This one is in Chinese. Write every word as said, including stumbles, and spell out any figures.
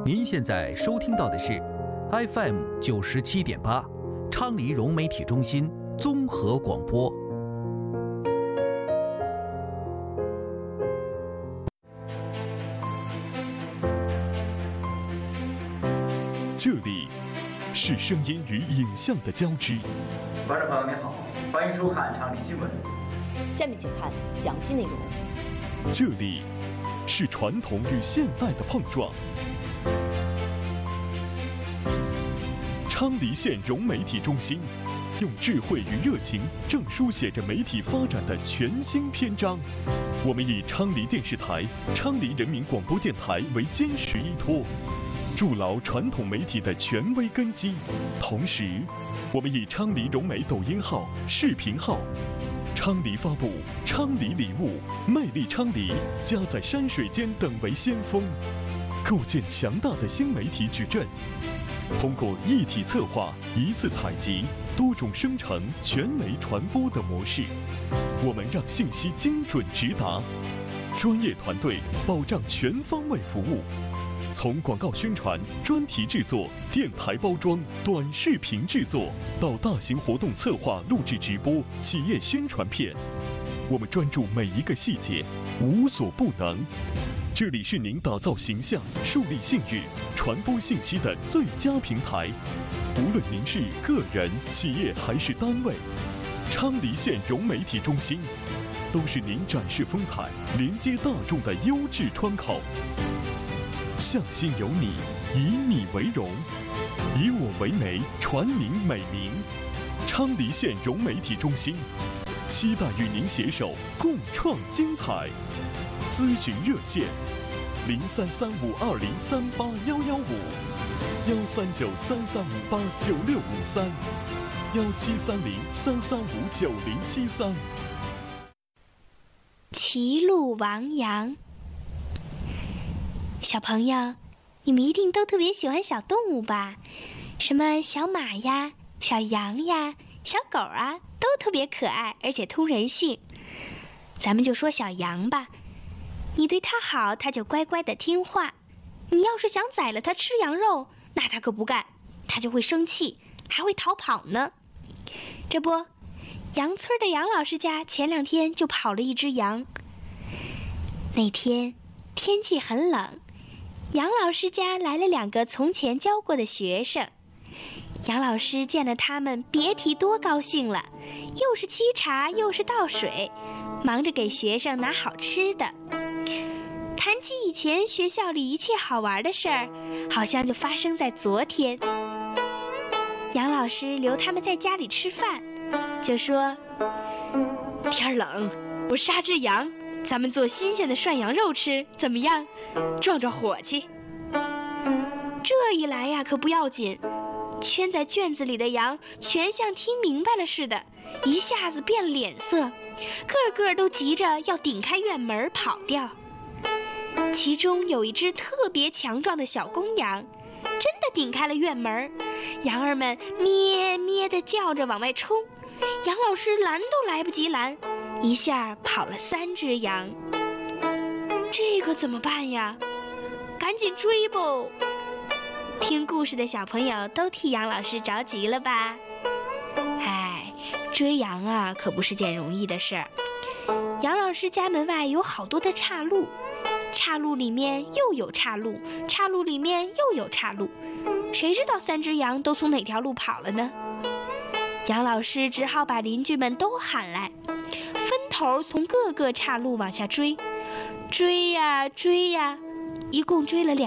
您现在收听到的是 F M 九十七点八，昌黎融媒体中心综合广播。 这里是声音与影像的交织。 观众朋友您好，欢迎收看昌黎新闻。 下面请看详细内容。 这里是传统与现代的碰撞。昌黎县融媒体中心用智慧与热情，正书写着媒体发展的全新篇章。我们以昌黎电视台、昌黎人民广播电台为坚实依托，筑牢传统媒体的权威根基。同时，我们以昌黎融媒抖音号、视频号、昌黎发布、昌黎礼物、魅力昌黎、家在山水间等为先锋，构建强大的新媒体矩阵。通过一体策划、一次采集、多种生成、全媒传播的模式，我们让信息精准直达，专业团队保障全方位服务。从广告宣传、专题制作、电台包装、短视频制作，到大型活动策划、录制直播、企业宣传片，我们专注每一个细节，无所不能。这里是您打造形象、树立信誉、传播信息的最佳平台。无论您是个人、企业还是单位，昌黎县融媒体中心都是您展示风采、连接大众的优质窗口。向心有你，以你为荣，以我为媒，传您美名。昌黎县融媒体中心期待与您携手共创精彩。咨询热线：零三三五二零三八幺幺五，幺三九三三五八九六五三，幺七三零三三五九零七三。 歧路亡羊。小朋友，你们一定都特别喜欢小动物吧？什么小马呀、小羊呀、小狗啊，都特别可爱，而且通人性。咱们就说小羊吧，你对它好，它就乖乖的听话。你要是想宰了它吃羊肉，那它可不干，它就会生气，还会逃跑呢。这不，杨村的杨老师家前两天就跑了一只羊。那天天气很冷，杨老师家来了两个从前教过的学生。杨老师见了他们，别提多高兴了，又是沏茶又是倒水，忙着给学生拿好吃的。谈起以前学校里一切好玩的事儿，好像就发生在昨天。杨老师留他们在家里吃饭，就说：天冷，我杀只羊，咱们做新鲜的涮羊肉吃，怎么样？壮壮火气。这一来呀，可不要紧，圈在圈子里的羊全像听明白了似的，一下子变了脸色，个个都急着要顶开院门跑掉。其中有一只特别强壮的小公羊，真的顶开了院门，羊儿们咩咩地叫着往外冲，杨老师拦都来不及拦，一下跑了三只羊。这可怎么办呀？赶紧追不！听故事的小朋友都替杨老师着急了吧？哎，追羊啊，可不是件容易的事儿。杨老师家门外有好多的岔路，岔路里面又有岔路，岔路里面又有岔路，谁知道三只羊都从哪条路跑了呢？杨老师只好把邻居们都喊来，分头从各个岔路往下追，追呀追呀，一共追了两